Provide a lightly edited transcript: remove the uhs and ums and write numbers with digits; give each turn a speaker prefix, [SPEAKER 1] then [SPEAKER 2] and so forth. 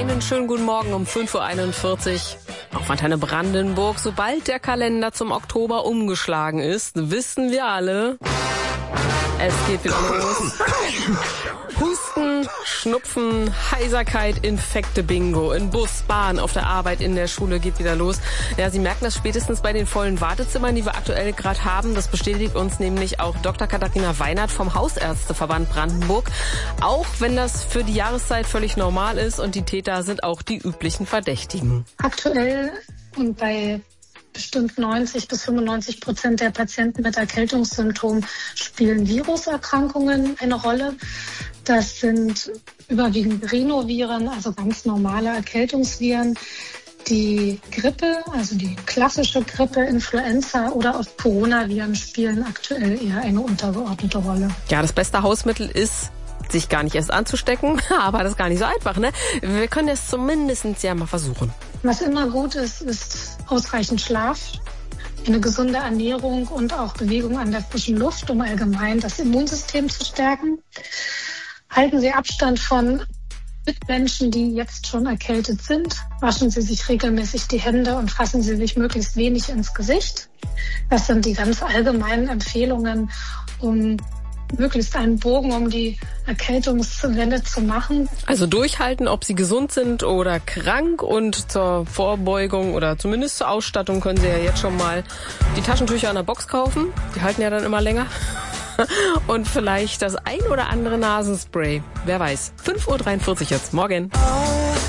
[SPEAKER 1] Einen schönen guten Morgen um 5.41 Uhr. Auf Antenne Brandenburg, sobald der Kalender zum Oktober umgeschlagen ist, wissen wir alle, es geht wieder los. Husten, Schnupfen, Heiserkeit, Infekte, Bingo. In Bus, Bahn, auf der Arbeit, in der Schule geht wieder los. Ja, Sie merken das spätestens bei den vollen Wartezimmern, die wir aktuell gerade haben. Das bestätigt uns nämlich auch Dr. Katharina Weinert vom Hausärzteverband Brandenburg. Auch wenn das für die Jahreszeit völlig normal ist und die Täter sind auch die üblichen Verdächtigen.
[SPEAKER 2] Aktuell und bei bestimmt 90-95% der Patienten mit Erkältungssymptomen spielen Viruserkrankungen eine Rolle. Das sind überwiegend Rhinoviren, also ganz normale Erkältungsviren. Die Grippe, also die klassische Grippe, Influenza oder auch Coronaviren spielen aktuell eher eine untergeordnete Rolle.
[SPEAKER 1] Ja, das beste Hausmittel ist, sich gar nicht erst anzustecken, aber das ist gar nicht so einfach, ne? Wir können es zumindest ja mal versuchen.
[SPEAKER 2] Was immer gut ist, ist ausreichend Schlaf, eine gesunde Ernährung und auch Bewegung an der frischen Luft, um allgemein das Immunsystem zu stärken. Halten Sie Abstand von Mitmenschen, die jetzt schon erkältet sind. Waschen Sie sich regelmäßig die Hände und fassen Sie sich möglichst wenig ins Gesicht. Das sind die ganz allgemeinen Empfehlungen, um möglichst einen Bogen um die Erkältungswelle zu machen.
[SPEAKER 1] Also durchhalten, ob Sie gesund sind oder krank, und zur Vorbeugung oder zumindest zur Ausstattung können Sie ja jetzt schon mal die Taschentücher an der Box kaufen. Die halten ja dann immer länger. Und vielleicht das ein oder andere Nasenspray. Wer weiß. 5.43 Uhr jetzt. Morgen.